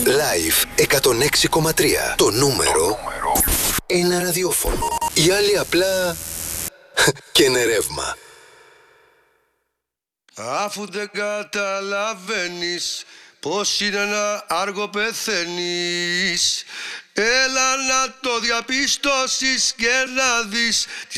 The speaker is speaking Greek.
Live 106,3. Το νούμερο ένα ραδιόφωνο. Οι άλλοι απλά και είναι ρεύμα. Αφού δεν καταλαβαίνεις πως είναι να άργο πεθαίνεις, έλα να το διαπιστώσεις και να δεις